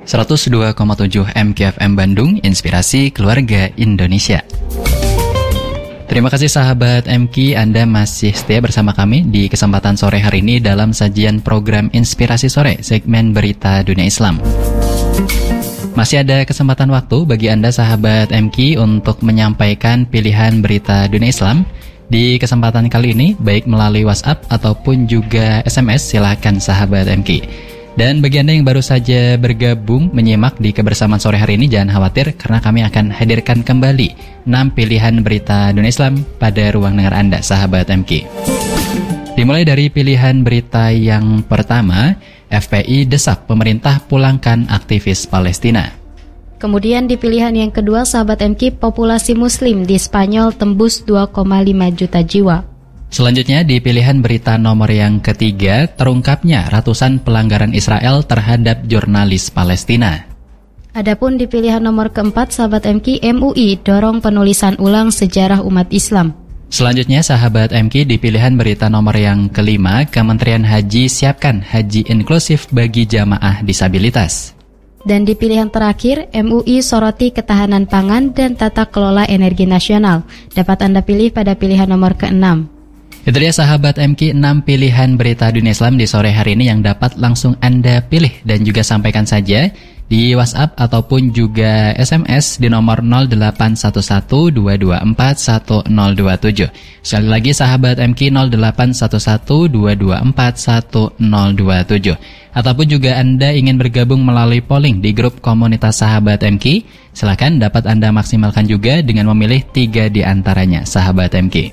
102,7 MKFM Bandung, Inspirasi Keluarga Indonesia. Terima kasih sahabat MK, Anda masih setia bersama kami di kesempatan sore hari ini dalam sajian program Inspirasi Sore, segmen Berita Dunia Islam. Masih ada kesempatan waktu bagi Anda sahabat MK untuk menyampaikan pilihan berita dunia Islam. Di kesempatan kali ini, baik melalui WhatsApp ataupun juga SMS, silakan sahabat MK. Dan bagi Anda yang baru saja bergabung menyimak di kebersamaan sore hari ini, jangan khawatir karena kami akan hadirkan kembali 6 pilihan berita dunia Islam pada ruang dengar Anda, sahabat MK. Dimulai dari pilihan berita yang pertama, FPI desak pemerintah pulangkan aktivis Palestina. Kemudian di pilihan yang kedua, sahabat MK, populasi muslim di Spanyol tembus 2,5 juta jiwa. Selanjutnya di pilihan berita nomor yang ketiga, terungkapnya ratusan pelanggaran Israel terhadap jurnalis Palestina. Adapun di pilihan nomor keempat, sahabat MK, MUI dorong penulisan ulang sejarah umat Islam. Selanjutnya sahabat MK, di pilihan berita nomor yang kelima, Kementerian Haji siapkan haji inklusif bagi jamaah disabilitas. Dan di pilihan terakhir, MUI soroti ketahanan pangan dan tata kelola energi nasional. Dapat Anda pilih pada pilihan nomor ke-6. Itu dia sahabat MK, 6 pilihan berita dunia Islam di sore hari ini yang dapat langsung Anda pilih dan juga sampaikan saja di WhatsApp ataupun juga SMS di nomor 0811-224-1027. Sekali lagi sahabat MK, 0811-224-1027. Ataupun juga Anda ingin bergabung melalui polling di grup komunitas sahabat MK, silakan dapat Anda maksimalkan juga dengan memilih 3 di antaranya, sahabat MK.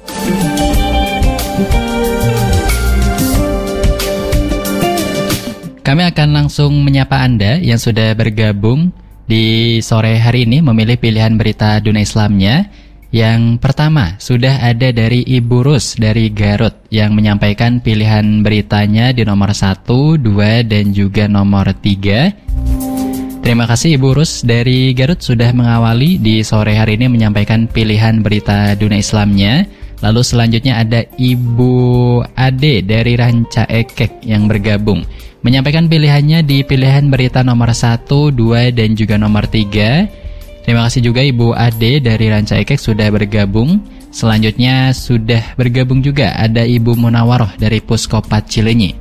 Kami akan langsung menyapa Anda yang sudah bergabung di sore hari ini memilih pilihan berita dunia Islamnya. Yang pertama, sudah ada dari Ibu Rus dari Garut yang menyampaikan pilihan beritanya di nomor 1, 2, dan juga nomor 3. Terima kasih Ibu Rus dari Garut sudah mengawali di sore hari ini menyampaikan pilihan berita dunia Islamnya. Lalu selanjutnya ada Ibu Ade dari Ranca Ekek yang bergabung menyampaikan pilihannya di pilihan berita nomor 1, 2, dan juga nomor 3. Terima kasih juga Ibu Ade dari Ranca Ekek sudah bergabung. Selanjutnya sudah bergabung juga ada Ibu Munawaroh dari Puskopat Cilenyi.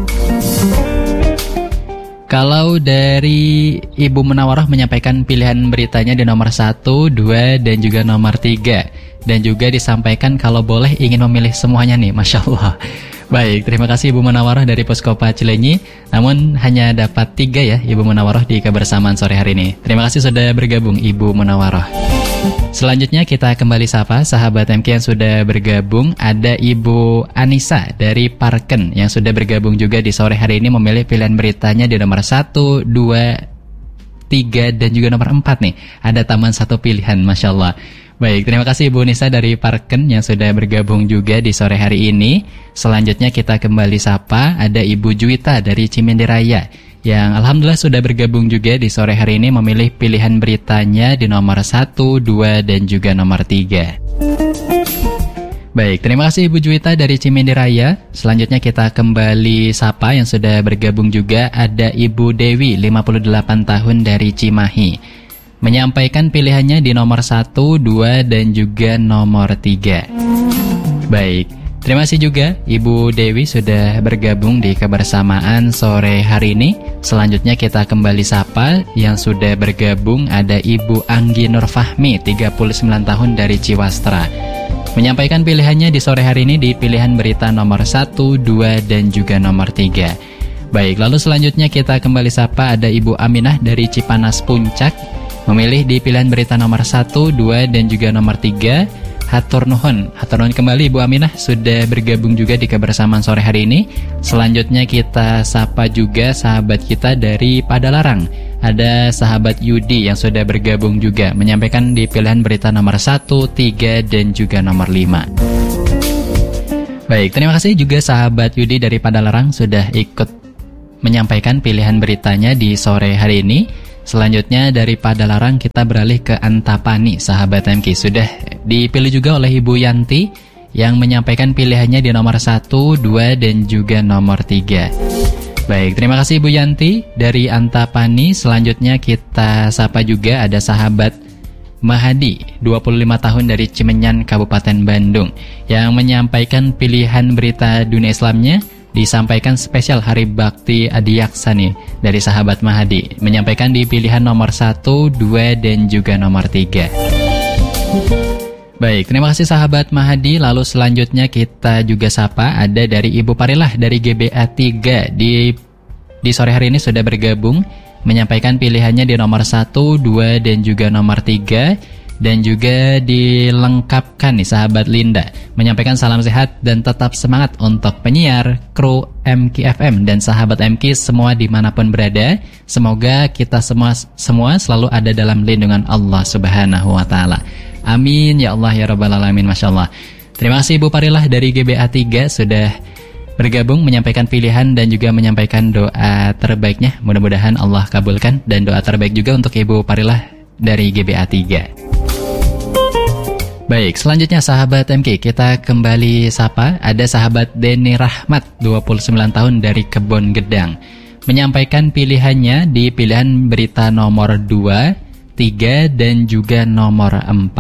Kalau dari Ibu Munawaroh menyampaikan pilihan beritanya di nomor 1, 2, dan juga nomor 3. Dan juga disampaikan kalau boleh ingin memilih semuanya nih, Masya Allah. Baik, terima kasih Ibu Munawaroh dari Puskopat Cilenyi. Namun hanya dapat 3 ya Ibu Munawaroh di kebersamaan sore hari ini. Terima kasih sudah bergabung Ibu Munawaroh. Selanjutnya kita kembali sapa sahabat MK yang sudah bergabung. Ada Ibu Anissa dari Parken yang sudah bergabung juga di sore hari ini memilih pilihan beritanya di nomor 1, 2, 3, dan juga nomor 4 nih. Ada tambahan 1 pilihan, Masya Allah. Baik, terima kasih Ibu Nisa dari Parken yang sudah bergabung juga di sore hari ini. Selanjutnya kita kembali sapa, ada Ibu Juwita dari Cimindiraya yang alhamdulillah sudah bergabung juga di sore hari ini memilih pilihan beritanya di nomor 1, 2, dan juga nomor 3. Baik, terima kasih Ibu Juwita dari Cimindiraya. Selanjutnya kita kembali sapa yang sudah bergabung juga, ada Ibu Dewi 58 tahun dari Cimahi menyampaikan pilihannya di nomor 1, 2, dan juga nomor 3. Baik, terima kasih juga Ibu Dewi sudah bergabung di kebersamaan sore hari ini. Selanjutnya kita kembali sapa yang sudah bergabung, ada Ibu Anggi Nurfahmi 39 tahun dari Ciwastra menyampaikan pilihannya di sore hari ini di pilihan berita nomor 1, 2, dan juga nomor 3. Baik, lalu selanjutnya kita kembali sapa ada Ibu Aminah dari Cipanas Puncak memilih di pilihan berita nomor 1, 2, dan juga nomor 3. Hatur nuhun kembali Ibu Aminah sudah bergabung juga di kebersamaan sore hari ini. Selanjutnya kita sapa juga sahabat kita dari Padalarang. Ada sahabat Yudi yang sudah bergabung juga menyampaikan di pilihan berita nomor 1, 3, dan juga nomor 5. Baik, terima kasih juga sahabat Yudi dari Padalarang sudah ikut menyampaikan pilihan beritanya di sore hari ini. Selanjutnya dari Padalarang kita beralih ke Antapani, sahabat MK. Sudah dipilih juga oleh Ibu Yanti yang menyampaikan pilihannya di nomor 1, 2, dan juga nomor 3. Baik, terima kasih Ibu Yanti dari Antapani. Selanjutnya kita sapa juga ada sahabat Mahadi, 25 tahun dari Cimenyan, Kabupaten Bandung, yang menyampaikan pilihan berita dunia Islamnya disampaikan spesial Hari Bakti Adiaksa nih dari sahabat Mahadi, menyampaikan di pilihan nomor 1, 2, dan juga nomor 3. Baik, terima kasih sahabat Mahadi. Lalu selanjutnya kita juga sapa ada dari Ibu Parilah dari GBA 3 di sore hari ini sudah bergabung menyampaikan pilihannya di nomor 1, 2, dan juga nomor 3. Dan juga dilengkapkan nih sahabat Linda menyampaikan salam sehat dan tetap semangat untuk penyiar, kru MKFM dan sahabat MK semua dimanapun berada. Semoga kita semua selalu ada dalam lindungan Allah Subhanahu wa Ta'ala. Amin ya Allah ya Rabbal Alamin. Masya Allah. Terima kasih Ibu Parilah dari GBA 3 sudah bergabung menyampaikan pilihan dan juga menyampaikan doa terbaiknya. Mudah-mudahan Allah kabulkan, dan doa terbaik juga untuk Ibu Parilah dari GBA 3. Baik, selanjutnya sahabat MK kita kembali sapa. Ada sahabat Deni Rahmat 29 tahun dari Kebon Gedang menyampaikan pilihannya di pilihan berita nomor 2, 3, dan juga nomor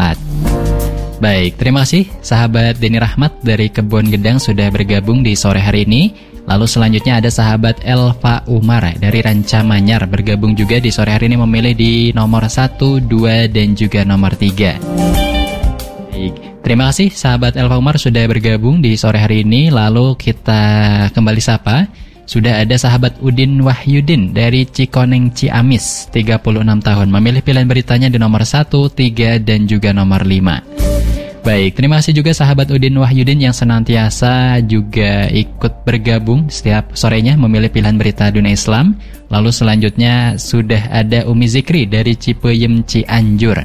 4. Baik, terima kasih sahabat Deni Rahmat dari Kebon Gedang sudah bergabung di sore hari ini. Lalu selanjutnya ada sahabat Elva Umar dari Ranca Manyar bergabung juga di sore hari ini memilih di nomor 1, 2, dan juga nomor 3. Baik, terima kasih sahabat Elva Umar sudah bergabung di sore hari ini. Lalu kita kembali sapa. Sudah ada sahabat Udin Wahyudin dari Cikoneng Ciamis, 36 tahun, memilih pilihan beritanya di nomor 1, 3, dan juga nomor 5. Baik, terima kasih juga sahabat Udin Wahyudin yang senantiasa juga ikut bergabung setiap sorenya memilih pilihan berita dunia Islam. Lalu selanjutnya sudah ada Umi Zikri dari Cipeyem Cianjur.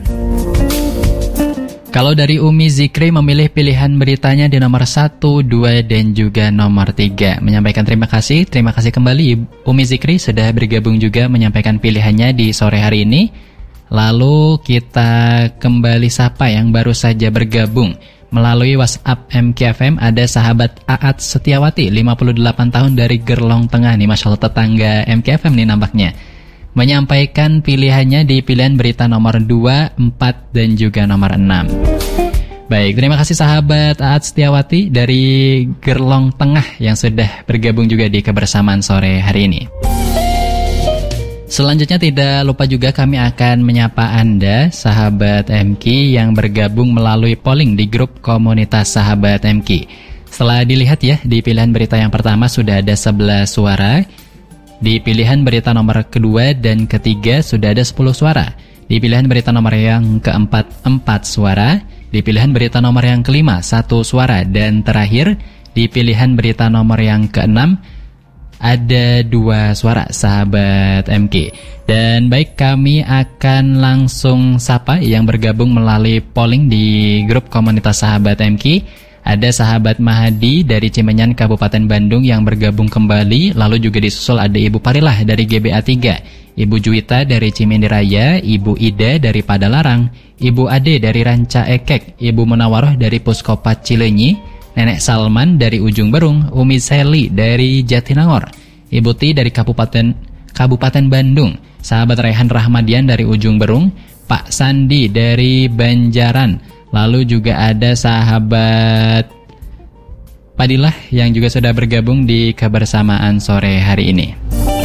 Kalau dari Umi Zikri memilih pilihan beritanya di nomor 1, 2, dan juga nomor 3. Menyampaikan terima kasih kembali Umi Zikri sudah bergabung juga menyampaikan pilihannya di sore hari ini. Lalu kita kembali sapa yang baru saja bergabung melalui WhatsApp MKFM. Ada sahabat Aat Setiawati 58 tahun dari Gerlong Tengah nih, Masya Allah tetangga MKFM nih nampaknya, menyampaikan pilihannya di pilihan berita nomor 2, 4, dan juga nomor 6. Baik, terima kasih sahabat Aat Setiawati dari Gerlong Tengah yang sudah bergabung juga di kebersamaan sore hari ini. Selanjutnya tidak lupa juga kami akan menyapa Anda, sahabat MK yang bergabung melalui polling di grup komunitas sahabat MK. Setelah dilihat ya, di pilihan berita yang pertama sudah ada 11 suara. Di pilihan berita nomor kedua dan ketiga sudah ada 10 suara. Di pilihan berita nomor yang keempat 4 suara. Di pilihan berita nomor yang kelima 1 suara. Dan terakhir di pilihan berita nomor yang keenam ada 2 suara sahabat MK. Dan baik, kami akan langsung sapa yang bergabung melalui polling di grup komunitas sahabat MK. Ada sahabat Mahadi dari Cimenyan, Kabupaten Bandung yang bergabung kembali. Lalu juga disusul ada Ibu Parilah dari GBA 3, Ibu Juwita dari Cimindi Raya, Ibu Ida dari Padalarang, Ibu Ade dari Ranca Ekek, Ibu Munawaroh dari Puskopat Cileunyi, Nenek Salman dari Ujung Berung, Umi Seli dari Jatinangor, Ibu Ti dari Kabupaten Bandung, sahabat Rehan Rahmadian dari Ujung Berung, Pak Sandi dari Banjaran. Lalu juga ada sahabat Padilah yang juga sudah bergabung di kebersamaan sore hari ini.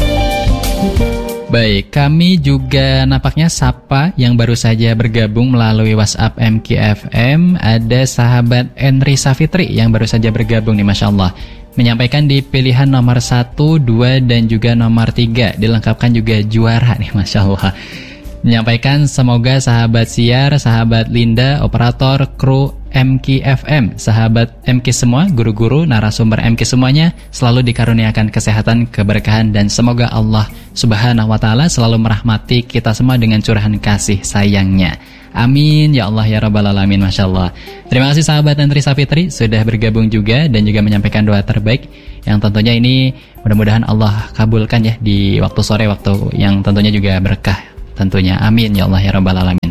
Baik, kami juga nampaknya sapa yang baru saja bergabung melalui WhatsApp MKFM. Ada sahabat Enri Safitri yang baru saja bergabung nih, Masya Allah, menyampaikan di pilihan nomor 1, 2, dan juga nomor 3. Dilengkapkan juga juara nih, Masya Allah. Menyampaikan semoga sahabat siar, sahabat Linda, operator, kru MKFM, sahabat MK semua, guru-guru, narasumber MK semuanya selalu dikaruniakan kesehatan, keberkahan, dan semoga Allah Subhanahu wa Ta'ala selalu merahmati kita semua dengan curahan kasih sayangnya. Amin ya Allah ya Rabbal Alamin. Masya Allah. Terima kasih sahabat Andri Safitri sudah bergabung juga dan juga menyampaikan doa terbaik yang tentunya ini mudah-mudahan Allah kabulkan ya di waktu sore, waktu yang tentunya juga berkah tentunya. Amin ya Allah ya Rabbal Alamin.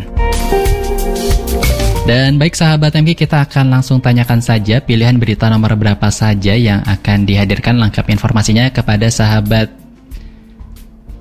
Dan baik sahabat MK, kita akan langsung tanyakan saja pilihan berita nomor berapa saja yang akan dihadirkan lengkap informasinya kepada sahabat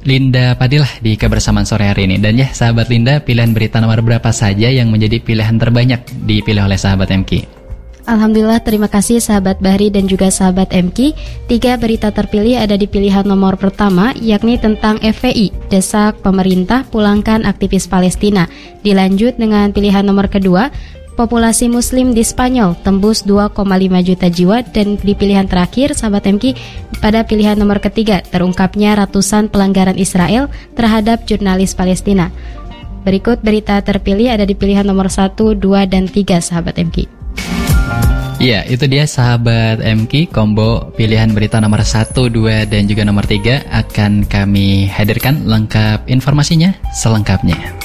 Linda Padilah di kebersamaan sore hari ini. Dan ya sahabat Linda, pilihan berita nomor berapa saja yang menjadi pilihan terbanyak dipilih oleh sahabat MQ? Alhamdulillah, terima kasih sahabat Bahri dan juga sahabat MQ. 3 berita terpilih ada di pilihan nomor pertama, yakni tentang FPI, desak pemerintah pulangkan aktivis Palestina. Dilanjut dengan pilihan nomor kedua, populasi muslim di Spanyol tembus 2,5 juta jiwa. Dan di pilihan terakhir, sahabat MQ, pada pilihan nomor ketiga, terungkapnya ratusan pelanggaran Israel terhadap jurnalis Palestina. Berikut berita terpilih ada di pilihan nomor 1, 2, dan 3, sahabat MQ. Ya, itu dia sahabat MQ, kombo pilihan berita nomor 1, 2, dan juga nomor 3 akan kami hadirkan lengkap informasinya selengkapnya.